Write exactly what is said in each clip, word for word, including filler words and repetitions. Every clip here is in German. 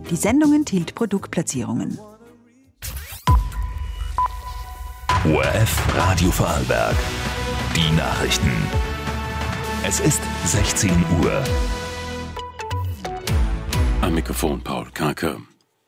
Die Sendung enthielt Produktplatzierungen. O R F Radio Vorarlberg. Die Nachrichten. Es ist sechzehn Uhr. Am Mikrofon Paul Karker.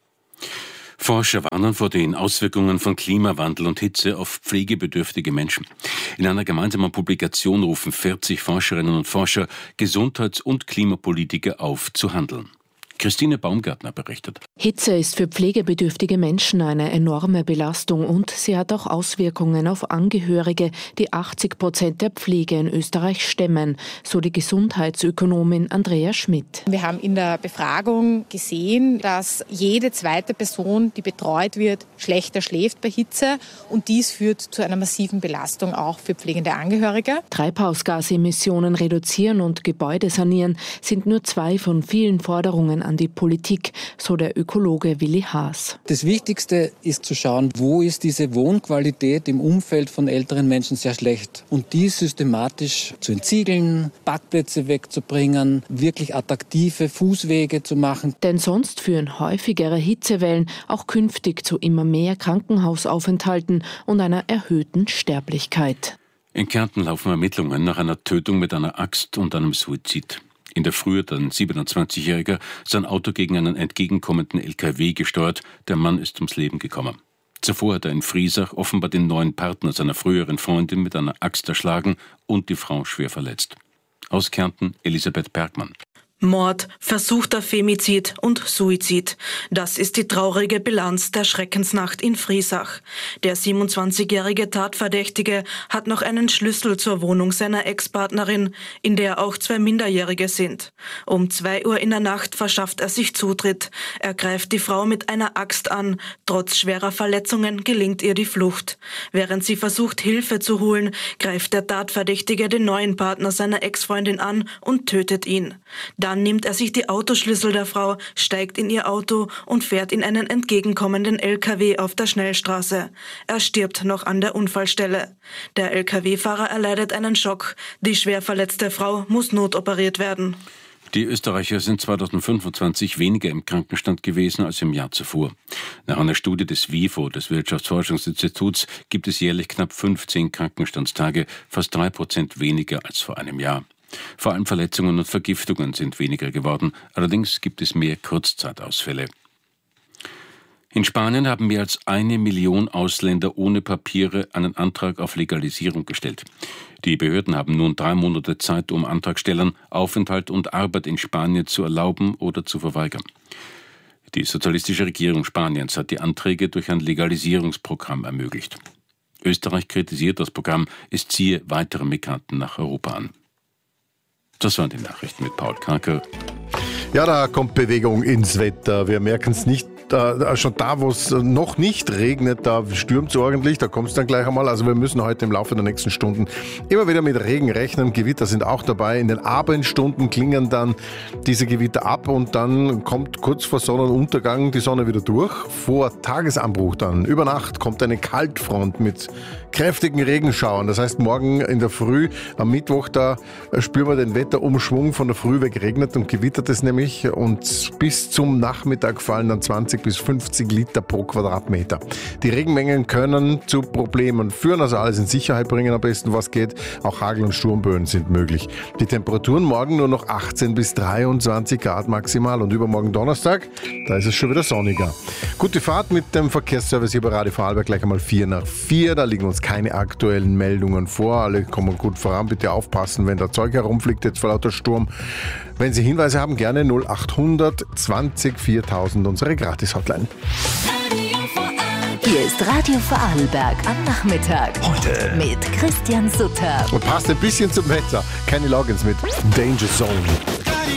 Forscher warnen vor den Auswirkungen von Klimawandel und Hitze auf pflegebedürftige Menschen. In einer gemeinsamen Publikation rufen vierzig Forscherinnen und Forscher Gesundheits- und Klimapolitiker auf, zu handeln. Christine Baumgartner berichtet. Hitze ist für pflegebedürftige Menschen eine enorme Belastung und sie hat auch Auswirkungen auf Angehörige, die achtzig Prozent der Pflege in Österreich stemmen, so die Gesundheitsökonomin Andrea Schmidt. Wir haben in der Befragung gesehen, dass jede zweite Person, die betreut wird, schlechter schläft bei Hitze und dies führt zu einer massiven Belastung auch für pflegende Angehörige. Treibhausgasemissionen reduzieren und Gebäude sanieren sind nur zwei von vielen Forderungen an die Politik, so der Ökologe Willi Haas. Das Wichtigste ist zu schauen, wo ist diese Wohnqualität im Umfeld von älteren Menschen sehr schlecht. Und die systematisch zu entsiegeln, Parkplätze wegzubringen, wirklich attraktive Fußwege zu machen. Denn sonst führen häufigere Hitzewellen auch künftig zu immer mehr Krankenhausaufenthalten und einer erhöhten Sterblichkeit. In Kärnten laufen Ermittlungen nach einer Tötung mit einer Axt und einem Suizid. In der Früh hat ein siebenundzwanzigjähriger sein Auto gegen einen entgegenkommenden L K W gesteuert. Der Mann ist ums Leben gekommen. Zuvor hat er in Friesach offenbar den neuen Partner seiner früheren Freundin mit einer Axt erschlagen und die Frau schwer verletzt. Aus Kärnten Elisabeth Bergmann. Mord, versuchter Femizid und Suizid. Das ist die traurige Bilanz der Schreckensnacht in Friesach. Der siebenundzwanzigjährige Tatverdächtige hat noch einen Schlüssel zur Wohnung seiner Ex-Partnerin, in der auch zwei Minderjährige sind. Um zwei Uhr in der Nacht verschafft er sich Zutritt. Er greift die Frau mit einer Axt an. Trotz schwerer Verletzungen gelingt ihr die Flucht. Während sie versucht, Hilfe zu holen, greift der Tatverdächtige den neuen Partner seiner Ex-Freundin an und tötet ihn. Dann nimmt er sich die Autoschlüssel der Frau, steigt in ihr Auto und fährt in einen entgegenkommenden L K W auf der Schnellstraße. Er stirbt noch an der Unfallstelle. Der L K W-Fahrer erleidet einen Schock. Die schwer verletzte Frau muss notoperiert werden. Die Österreicher sind zweitausendfünfundzwanzig weniger im Krankenstand gewesen als im Jahr zuvor. Nach einer Studie des WIFO, des Wirtschaftsforschungsinstituts, gibt es jährlich knapp fünfzehn Krankenstandstage, fast drei Prozent weniger als vor einem Jahr. Vor allem Verletzungen und Vergiftungen sind weniger geworden, allerdings gibt es mehr Kurzzeitausfälle. In Spanien haben mehr als eine Million Ausländer ohne Papiere einen Antrag auf Legalisierung gestellt. Die Behörden haben nun drei Monate Zeit, um Antragstellern Aufenthalt und Arbeit in Spanien zu erlauben oder zu verweigern. Die sozialistische Regierung Spaniens hat die Anträge durch ein Legalisierungsprogramm ermöglicht. Österreich kritisiert das Programm, es ziehe weitere Migranten nach Europa an. Das waren die Nachrichten mit Paul Karker. Ja, da kommt Bewegung ins Wetter. Wir merken es nicht. Da, schon da, wo es noch nicht regnet, da stürmt es ordentlich, da kommt es dann gleich einmal. Also wir müssen heute im Laufe der nächsten Stunden immer wieder mit Regen rechnen. Gewitter sind auch dabei. In den Abendstunden klingen dann diese Gewitter ab und dann kommt kurz vor Sonnenuntergang die Sonne wieder durch. Vor Tagesanbruch dann, über Nacht, kommt eine Kaltfront mit kräftigen Regenschauern. Das heißt, morgen in der Früh, am Mittwoch, da spüren wir den Wetterumschwung. Von der Früh weg regnet und gewittert es nämlich und bis zum Nachmittag fallen dann zwanzig bis fünfzig Liter pro Quadratmeter. Die Regenmengen können zu Problemen führen, also alles in Sicherheit bringen am besten, was geht. Auch Hagel- und Sturmböen sind möglich. Die Temperaturen morgen nur noch achtzehn bis dreiundzwanzig Grad maximal und übermorgen Donnerstag, da ist es schon wieder sonniger. Gute Fahrt mit dem Verkehrsservice hier bei Radio Vorarlberg gleich einmal vier nach vier. Da liegen uns keine aktuellen Meldungen vor. Alle kommen gut voran. Bitte aufpassen, wenn da Zeug herumfliegt, jetzt vor lauter Sturm. Wenn Sie Hinweise haben, gerne null achthundert zwanzig viertausend, unsere Gratis-Hotline. Hier ist Radio Vorarlberg am Nachmittag. Heute mit Christian Sutter. Und passt ein bisschen zum Wetter. Keine Logins mit Danger Zone.